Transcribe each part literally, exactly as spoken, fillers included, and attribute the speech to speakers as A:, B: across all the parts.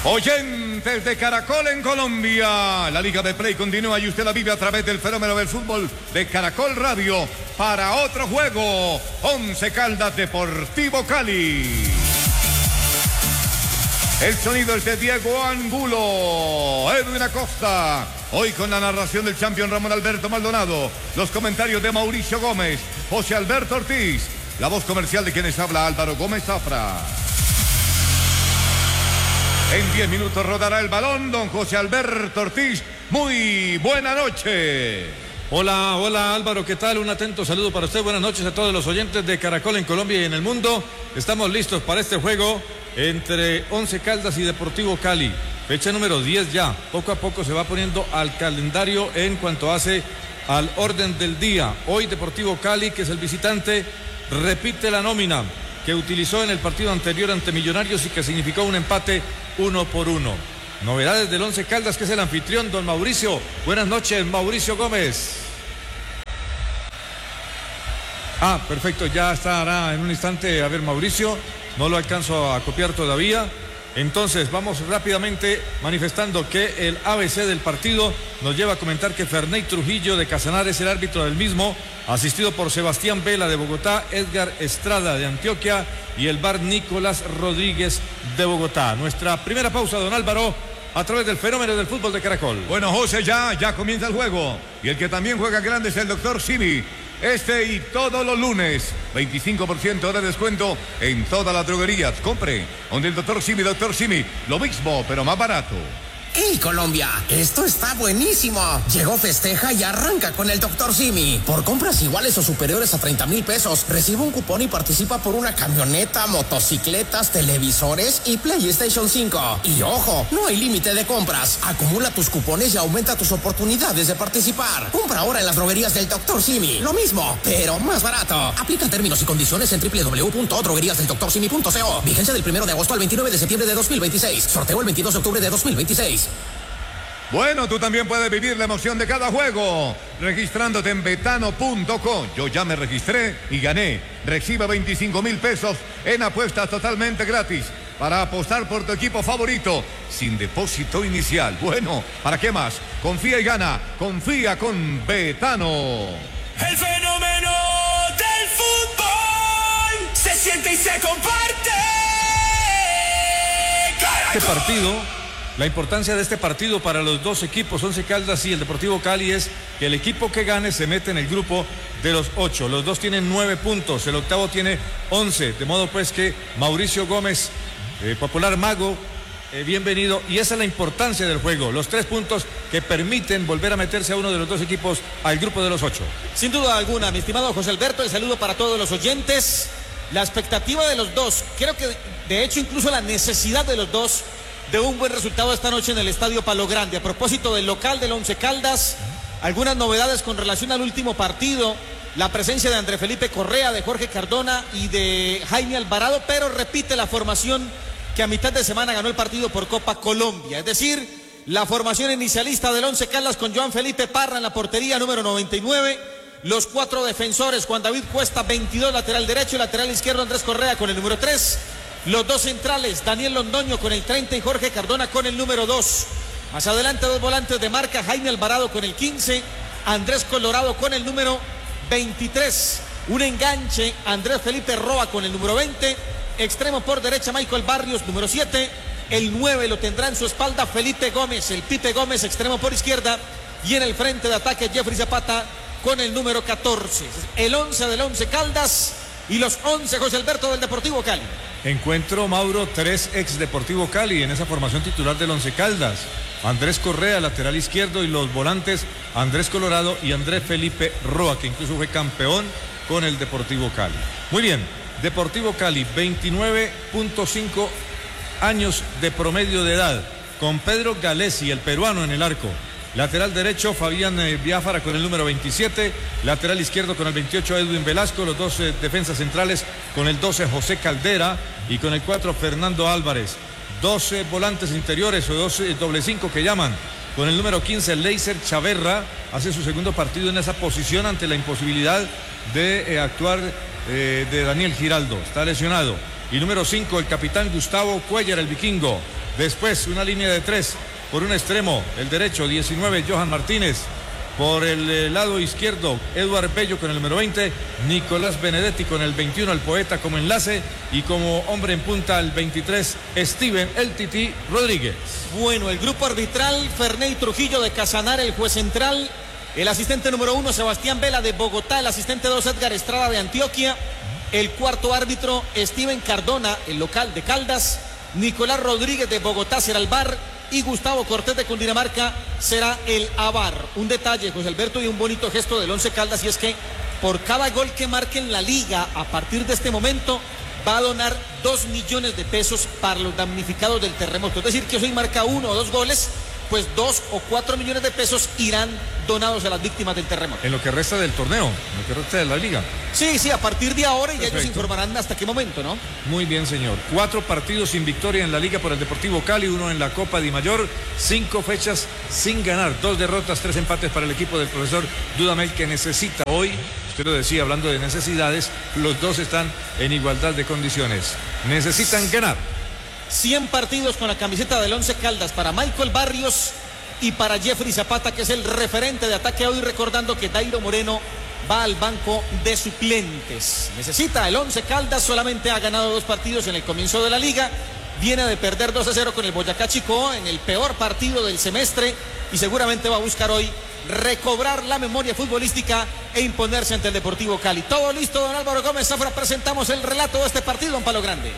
A: Oyentes de Caracol en Colombia, la Liga de Play continúa y usted la vive a través del fenómeno del fútbol de Caracol Radio para otro juego, Once Caldas Deportivo Cali. El sonido es de Diego Angulo, Edwin Acosta, hoy con la narración del campeón Ramón Alberto Maldonado, los comentarios de Mauricio Gómez, José Alberto Ortiz, la voz comercial de quienes habla Álvaro Gómez Zafra. En diez minutos rodará el balón don José Alberto Ortiz. Muy buena noche.
B: Hola, hola Álvaro, ¿qué tal? Un atento saludo para usted. Buenas noches a todos los oyentes de Caracol en Colombia y en el mundo. Estamos listos para este juego entre Once Caldas y Deportivo Cali. Fecha número diez ya. Poco a poco se va poniendo al calendario en cuanto hace al orden del día. Hoy Deportivo Cali, que es el visitante, repite la nómina que utilizó en el partido anterior ante Millonarios y que significó un empate uno por uno. Novedades del Once Caldas, que es el anfitrión, don Mauricio. Buenas noches, Mauricio Gómez. Ah, perfecto, ya estará en un instante. A ver, Mauricio, no lo alcanzo a copiar todavía. Entonces, vamos rápidamente manifestando que el A B C del partido nos lleva a comentar que Ferney Trujillo de Casanar es el árbitro del mismo, asistido por Sebastián Vela de Bogotá, Edgar Estrada de Antioquia y el V A R Nicolás Rodríguez de Bogotá. Nuestra primera pausa, don Álvaro, a través del fenómeno del fútbol de Caracol.
A: Bueno, José, ya, ya comienza el juego. Y el que también juega grande es el doctor Simi. Este y todos los lunes, veinticinco por ciento de descuento en todas las droguerías. Compre donde el doctor Simi, doctor Simi, lo mismo, pero más barato.
C: ¡Hey, Colombia! ¡Esto está buenísimo! Llegó Festeja y arranca con el doctor Simi. Por compras iguales o superiores a treinta mil pesos, recibe un cupón y participa por una camioneta, motocicletas, televisores y PlayStation cinco. Y ojo, no hay límite de compras. Acumula tus cupones y aumenta tus oportunidades de participar. Compra ahora en las droguerías del doctor Simi. Lo mismo, pero más barato. Aplica términos y condiciones en doble u doble u doble u punto droguerías del doctor simi punto co. Vigencia del primero de agosto al veintinueve de septiembre de dos mil veintiséis. Sorteo el veintidós de octubre de dos mil veintiséis.
A: Bueno, tú también puedes vivir la emoción de cada juego registrándote en betano punto com. Yo ya me registré y gané. Recibe veinticinco mil pesos en apuestas totalmente gratis para apostar por tu equipo favorito sin depósito inicial. Bueno, ¿para qué más? Confía y gana. Confía con Betano.
D: El fenómeno del fútbol se siente y se comparte.
B: Este partido... La importancia de este partido para los dos equipos, Once Caldas y el Deportivo Cali, es que el equipo que gane se mete en el grupo de los ocho. Los dos tienen nueve puntos, el octavo tiene once. De modo pues que Mauricio Gómez, eh, popular mago, eh, bienvenido. Y esa es la importancia del juego, los tres puntos que permiten volver a meterse a uno de los dos equipos al grupo de los ocho.
E: Sin duda alguna, mi estimado José Alberto, el saludo para todos los oyentes. La expectativa de los dos, creo que de hecho incluso la necesidad de los dos de un buen resultado esta noche en el Estadio Palo Grande. A propósito del local del Once Caldas, algunas novedades con relación al último partido, la presencia de André Felipe Correa, de Jorge Cardona y de Jaime Alvarado, pero repite la formación que a mitad de semana ganó el partido por Copa Colombia, es decir, la formación inicialista del Once Caldas con Joan Felipe Parra en la portería número noventa y nueve, los cuatro defensores, Juan David Cuesta veintidós, lateral derecho, y lateral izquierdo Andrés Correa con el número tres. Los dos centrales, Daniel Londoño con el treinta y Jorge Cardona con el número dos. Más adelante dos volantes de marca, Jaime Alvarado con el quince, Andrés Colorado con el número veintitrés. Un enganche, Andrés Felipe Roa con el número veinte. Extremo por derecha, Michael Barrios, número siete. El nueve lo tendrá en su espalda Felipe Gómez, el Pipe Gómez, extremo por izquierda. Y en el frente de ataque, Jeffrey Zapata con el número catorce. El once del Once Caldas y los once, José Alberto, del Deportivo Cali.
B: Encuentro, Mauro, tres ex Deportivo Cali en esa formación titular del Once Caldas. Andrés Correa, lateral izquierdo, y los volantes Andrés Colorado y Andrés Felipe Roa, que incluso fue campeón con el Deportivo Cali. Muy bien, Deportivo Cali, veintinueve punto cinco años de promedio de edad, con Pedro Galesi, el peruano, en el arco. Lateral derecho, Fabián eh, Biafara con el número veintisiete. Lateral izquierdo con el veintiocho, Edwin Velasco. Los dos eh, defensas centrales con el doce, José Caldera. Y con el cuatro, Fernando Álvarez. doce volantes interiores o dos eh, doble cinco que llaman. Con el número quince, Leiser Chaverra. Hace su segundo partido en esa posición ante la imposibilidad de eh, actuar eh, de Daniel Giraldo. Está lesionado. Y número cinco, el capitán Gustavo Cuellar, el vikingo. Después una línea de tres. Por un extremo, el derecho, diecinueve, Johan Martínez. Por el eh, lado izquierdo, Eduard Bello con el número veinte, Nicolás Benedetti con el veintiuno, el poeta como enlace, y como hombre en punta el veintitrés, Steven El Tití Rodríguez.
E: Bueno, el grupo arbitral, Ferney Trujillo de Casanar, el juez central, el asistente número uno, Sebastián Vela de Bogotá, el asistente dos, Edgar Estrada de Antioquia, el cuarto árbitro, Steven Cardona, el local de Caldas, Nicolás Rodríguez de Bogotá será el V A R, y Gustavo Cortés de Cundinamarca será el A V A R. Un detalle, José Alberto, y un bonito gesto del Once Caldas, y es que por cada gol que marque en la liga a partir de este momento va a donar dos millones de pesos para los damnificados del terremoto. Es decir, que si marca uno o dos goles, pues dos o cuatro millones de pesos irán donados a las víctimas del terremoto.
B: En lo que resta del torneo, en lo que resta de la liga.
E: Sí, sí, a partir de ahora, y ya
B: Perfecto.
E: ellos informarán hasta qué momento, ¿no?
B: Muy bien, señor. Cuatro partidos sin victoria en la liga por el Deportivo Cali, uno en la Copa Di Mayor, cinco fechas sin ganar, dos derrotas, tres empates para el equipo del profesor Dudamel, que necesita hoy, usted lo decía, hablando de necesidades, los dos están en igualdad de condiciones. Necesitan ganar.
E: cien partidos con la camiseta del Once Caldas para Michael Barrios y para Jeffrey Zapata, que es el referente de ataque hoy, recordando que Dairo Moreno va al banco de suplentes. Necesita el Once Caldas, solamente ha ganado dos partidos en el comienzo de la liga, viene de perder dos a cero con el Boyacá Chicó en el peor partido del semestre, y seguramente va a buscar hoy recobrar la memoria futbolística e imponerse ante el Deportivo Cali. Todo listo, don Álvaro Gómez Zafra, presentamos el relato de este partido en Palo Grande.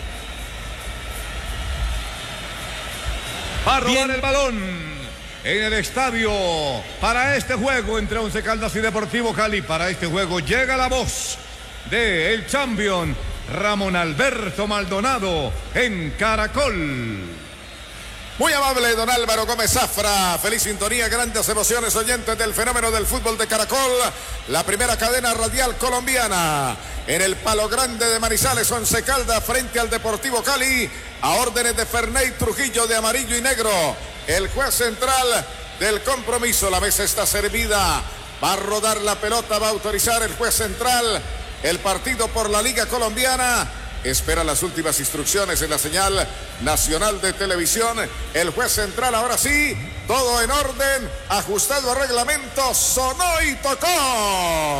A: Va a robar el balón en el estadio para este juego entre Once Caldas y Deportivo Cali. Para este juego llega la voz de el champion Ramón Alberto Maldonado en Caracol.
F: Muy amable don Álvaro Gómez Zafra, feliz sintonía, grandes emociones, oyentes del fenómeno del fútbol de Caracol, la primera cadena radial colombiana. En el Palo Grande de Manizales, Once Caldas frente al Deportivo Cali, a órdenes de Ferney Trujillo de amarillo y negro, el juez central del compromiso. La mesa está servida, va a rodar la pelota, va a autorizar el juez central el partido por la Liga Colombiana. Espera las últimas instrucciones en la señal nacional de televisión. El juez central, ahora sí, todo en orden, ajustado a reglamento, sonó y tocó.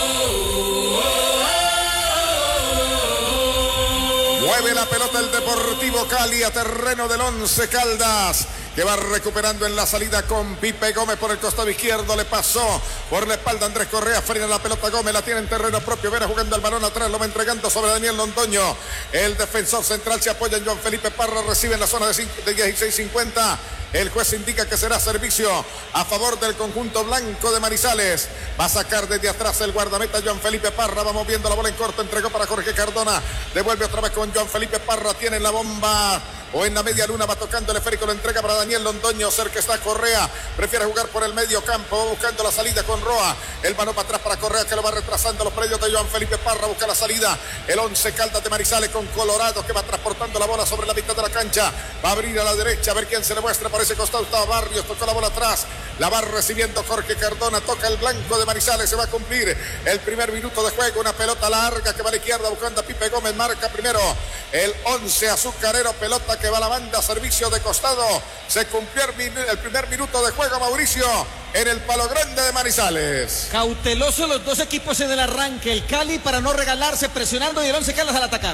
F: Mueve la pelota el Deportivo Cali a terreno del Once Caldas, que va recuperando en la salida con Pipe Gómez por el costado izquierdo, le pasó por la espalda Andrés Correa, frena la pelota Gómez, la tiene en terreno propio, Vera jugando el balón atrás, lo va entregando sobre Daniel Londoño, el defensor central se apoya en Joan Felipe Parra, recibe en la zona de dieciséis cincuenta, el juez indica que será servicio a favor del conjunto blanco de Manizales, va a sacar desde atrás el guardameta Joan Felipe Parra, va moviendo la bola en corto, entregó para Jorge Cardona, devuelve otra vez con Joan Felipe Parra, tiene la bomba o en la media luna, va tocando el esférico, lo entrega para Daniel Londoño, cerca está Correa, prefiere jugar por el medio campo, va buscando la salida con Roa, el mano para atrás para Correa, que lo va retrasando los predios de Joan Felipe Parra, busca la salida, el Once Caldas de Manizales con Colorado, que va transportando la bola sobre la mitad de la cancha, va a abrir a la derecha, a ver quién se le muestra, por ese costado estaba Barrios, tocó la bola atrás, la va recibiendo Jorge Cardona, toca el blanco de Manizales, se va a cumplir el primer minuto de juego, una pelota larga que va a la izquierda, buscando a Pipe Gómez, marca primero el Once Azucarero, pelota que va a la banda, servicio de costado, se cumplió el primer minuto de juego, Mauricio, en el Palo Grande de Manizales.
E: Cautelosos los dos equipos en el arranque, el Cali para no regalarse, presionando, y el Once Caldas al atacar.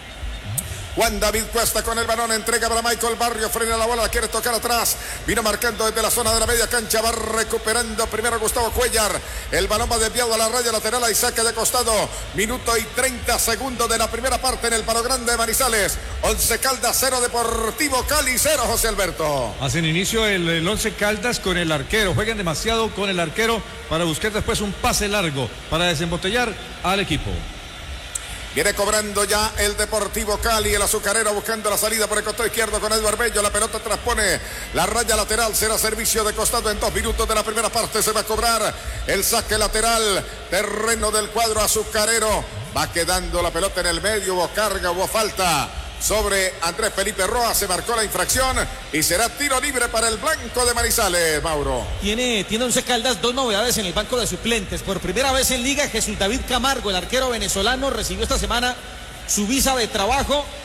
F: Juan David Cuesta con el balón, entrega para Michael Barrio, frena la bola, la quiere tocar atrás, vino marcando desde la zona de la media cancha, va recuperando primero Gustavo Cuellar, el balón va desviado a la raya lateral y saque de costado, minuto y treinta segundos de la primera parte en el Palo Grande de Manizales, Once Caldas cero, Deportivo Cali cero, José Alberto.
B: Hacen inicio el, el Once Caldas con el arquero, juegan demasiado con el arquero para buscar después un pase largo para desembotellar al equipo.
F: Viene cobrando ya el Deportivo Cali, el azucarero buscando la salida por el costado izquierdo con Eduard Bello, la pelota transpone la raya lateral, será servicio de costado en dos minutos de la primera parte, se va a cobrar el saque lateral, terreno del cuadro azucarero, va quedando la pelota en el medio, hubo carga, hubo falta sobre Andrés Felipe Roa, se marcó la infracción y será tiro libre para el blanco de Manizales, Mauro.
E: Tiene, tiene Once Caldas dos novedades en el banco de suplentes. Por primera vez en liga, Jesús David Camargo, el arquero venezolano, recibió esta semana su visa de trabajo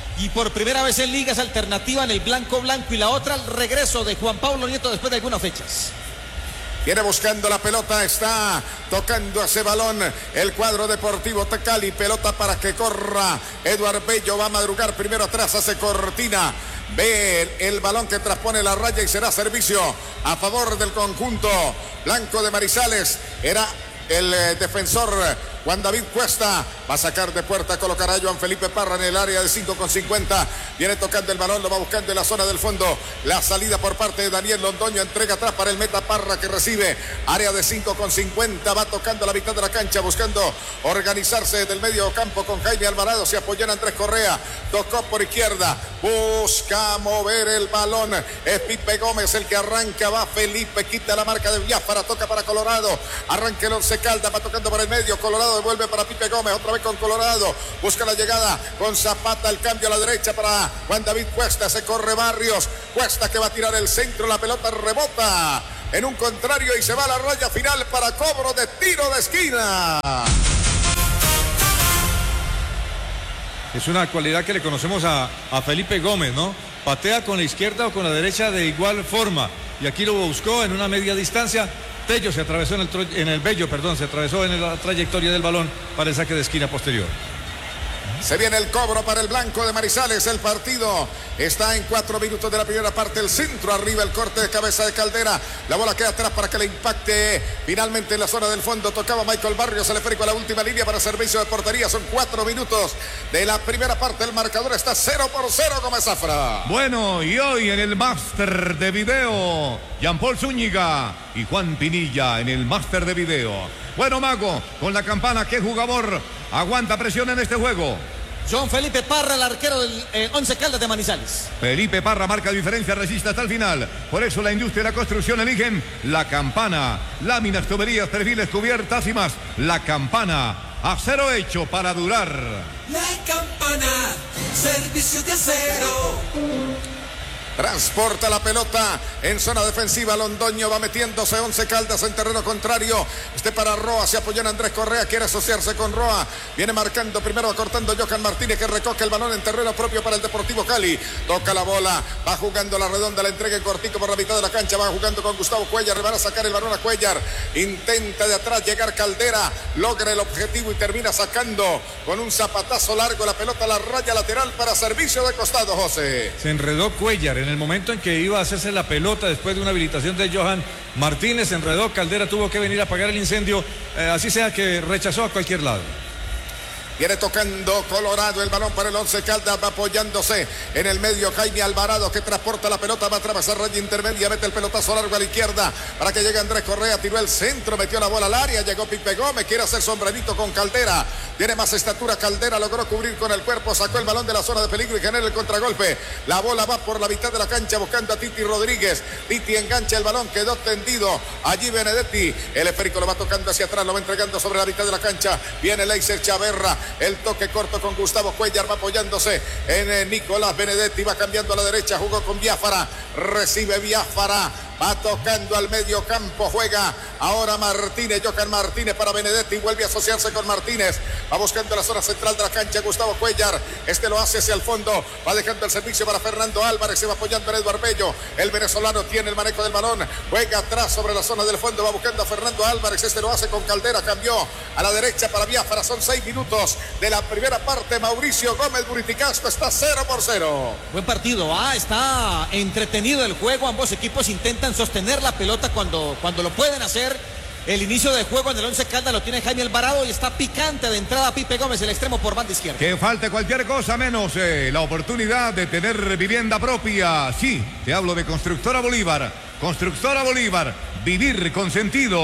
E: y por primera vez en ligas alternativa en el blanco blanco y la otra el regreso de Juan Pablo Nieto después de algunas fechas.
F: Viene buscando la pelota, está tocando ese balón el cuadro deportivo Cali, pelota para que corra Eduard Bello, va a madrugar primero atrás, hace cortina, ve el, el balón que traspone la raya y será servicio a favor del conjunto blanco de Manizales. Era el eh, defensor Juan David Cuesta, va a sacar de puerta, colocará a Joan Felipe Parra en el área de cinco con cincuenta, viene tocando el balón, lo va buscando en la zona del fondo, la salida por parte de Daniel Londoño, entrega atrás para el meta Parra que recibe, área de cinco con cincuenta, va tocando la mitad de la cancha, buscando organizarse desde el medio campo con Jaime Alvarado, se apoya en Andrés Correa, tocó por izquierda, busca mover el balón, es Pipe Gómez el que arranca, va Felipe, quita la marca de Biafara, toca para Colorado, arranca el Once Caldas, va tocando por el medio, Colorado devuelve para Pipe Gómez, otra vez con Colorado, busca la llegada con Zapata, el cambio a la derecha para Juan David Cuesta, se corre Barrios, Cuesta que va a tirar el centro, la pelota rebota en un contrario y se va a la raya final para cobro de tiro de esquina.
B: Es una cualidad que le conocemos a, a Felipe Gómez, ¿no? Patea con la izquierda o con la derecha de igual forma, y aquí lo buscó en una media distancia. Tello se atravesó en el, en el Bello, perdón, se atravesó en la trayectoria del balón para el saque de esquina posterior.
F: Se viene el cobro para el blanco de Manizales. El partido está en cuatro minutos de la primera parte. El centro arriba, el corte de cabeza de Caldera. La bola queda atrás para que le impacte finalmente en la zona del fondo. Tocaba Michael Barrios, el esférico a la última línea para servicio de portería. Son cuatro minutos de la primera parte. El marcador está cero por cero, Gómez Zafra.
A: Bueno, y hoy en el máster de video, Jean-Paul Zúñiga y Juan Pinilla en el máster de video. Bueno, Mago, con la campana, ¿qué jugador aguanta presión en este juego?
E: John Felipe Parra, el arquero del eh, Once Caldas de Manizales.
A: Felipe Parra marca diferencia, resiste hasta el final. Por eso la industria y la construcción eligen la campana. Láminas, tuberías, perfiles, cubiertas y más. La campana, acero hecho para durar.
D: La Campana, servicio de acero.
F: Transporta la pelota en zona defensiva. Londoño va metiéndose. Once Caldas en terreno contrario. Este para Roa. Se apoyó en Andrés Correa. Quiere asociarse con Roa. Viene marcando primero, cortando Johan Martínez, que recoge el balón en terreno propio para el Deportivo Cali. Toca la bola. Va jugando la redonda. La entrega en cortico por la mitad de la cancha. Va jugando con Gustavo Cuellar. Van a sacar el balón a Cuellar. Intenta de atrás llegar Caldera. Logra el objetivo y termina sacando con un zapatazo largo la pelota a la raya lateral para servicio de costado, José.
B: Se enredó Cuellar en el momento en que iba a hacerse la pelota después de una habilitación de Johan Martínez. Se enredó, Caldera tuvo que venir a apagar el incendio, eh, así sea que rechazó a cualquier lado.
F: Viene tocando Colorado, el balón para el Once Caldas, va apoyándose en el medio Jaime Alvarado, que transporta la pelota, va a atravesar raya intermedia, mete el pelotazo largo a la izquierda para que llegue Andrés Correa, tiró el centro, metió la bola al área, llegó Pipe Gómez, quiere hacer sombrerito con Caldera, tiene más estatura Caldera, logró cubrir con el cuerpo, sacó el balón de la zona de peligro y genera el contragolpe. La bola va por la mitad de la cancha buscando a Titi Rodríguez, Titi engancha el balón, quedó tendido, allí Benedetti, el esférico lo va tocando hacia atrás, lo va entregando sobre la mitad de la cancha, viene Leiser Chaverra, el toque corto con Gustavo Cuellar, va apoyándose en eh, Nicolás Benedetti, va cambiando a la derecha, jugó con Biafara, recibe Biafara, va tocando al medio campo, juega ahora Martínez, Johan Martínez para Benedetti, vuelve a asociarse con Martínez, va buscando la zona central de la cancha, Gustavo Cuellar, este lo hace hacia el fondo, va dejando el servicio para Fernando Álvarez, se va apoyando en Eduard Bello, el venezolano tiene el manejo del balón, juega atrás sobre la zona del fondo, va buscando a Fernando Álvarez, este lo hace con Caldera, cambió a la derecha para Biafara, son seis minutos de la primera parte. Mauricio Gómez Buriticasco, está cero por cero.
E: Buen partido, ah, está entretenido el juego, ambos equipos intentan sostener la pelota cuando, cuando lo pueden hacer. El inicio del juego en el Once Caldas lo tiene Jaime Alvarado y está picante de entrada Pipe Gómez, el extremo por banda izquierda.
A: Que falte cualquier cosa menos eh, la oportunidad de tener vivienda propia. Sí, te hablo de Constructora Bolívar. Constructora Bolívar, vivir con sentido.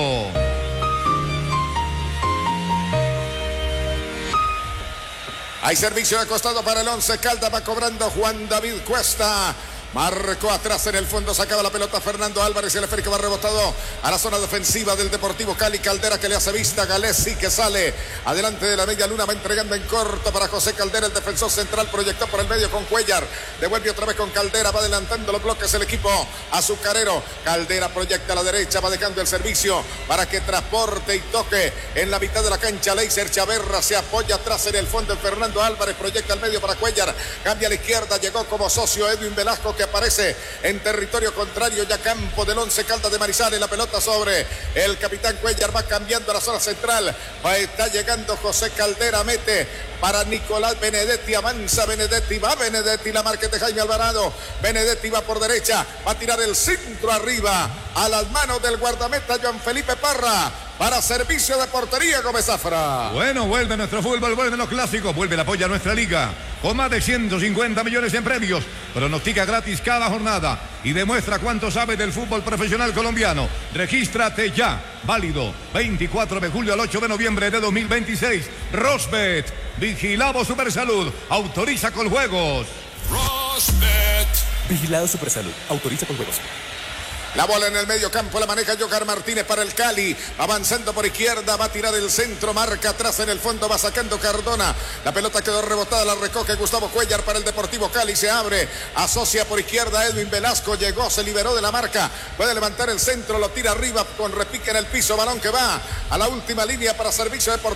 F: Hay servicio de costado para el Once Caldas, va cobrando Juan David Cuesta. Marcó atrás en el fondo, sacaba la pelota Fernando Álvarez y el esférico va rebotado a la zona defensiva del Deportivo Cali. Caldera que le hace vista, Galés sí que sale adelante de la media luna, va entregando en corto para José Caldera, el defensor central, proyectó por el medio con Cuellar, devuelve otra vez con Caldera, va adelantando los bloques el equipo azucarero. Caldera proyecta a la derecha, va dejando el servicio para que transporte y toque en la mitad de la cancha. Leiser Chaverra se apoya atrás en el fondo en Fernando Álvarez, proyecta al medio para Cuellar, cambia a la izquierda, llegó como socio Edwin Velasco que aparece en territorio contrario, ya campo del Once Caldas de Manizales, la pelota sobre el capitán Cuellar, va cambiando a la zona central, va, está llegando José Caldera, mete para Nicolás Benedetti, avanza Benedetti, va Benedetti, la marca de Jaime Alvarado, Benedetti va por derecha, va a tirar el centro arriba, a las manos del guardameta Juan Felipe Parra, para servicio de portería Gómez Zafra.
A: Bueno, vuelve nuestro fútbol, vuelven los clásicos, vuelve el apoyo a nuestra liga, con más de ciento cincuenta millones en premios, pronostica gratis cada jornada y demuestra cuánto sabe del fútbol profesional colombiano. Regístrate ya, válido veinticuatro de julio al ocho de noviembre de dos mil veintiséis. Rosbet, vigilado Supersalud, autoriza con juegos.
D: Rosbet.
G: Vigilado Supersalud, autoriza con juegos.
F: La bola en el medio campo la maneja Jocar Martínez para el Cali, avanzando por izquierda, va a tirar el centro, marca atrás en el fondo, va sacando Cardona, la pelota quedó rebotada, la recoge Gustavo Cuellar para el Deportivo Cali, se abre, asocia por izquierda Edwin Velasco, llegó, se liberó de la marca, puede levantar el centro, lo tira arriba con repique en el piso, balón que va a la última línea para servicio deportivo.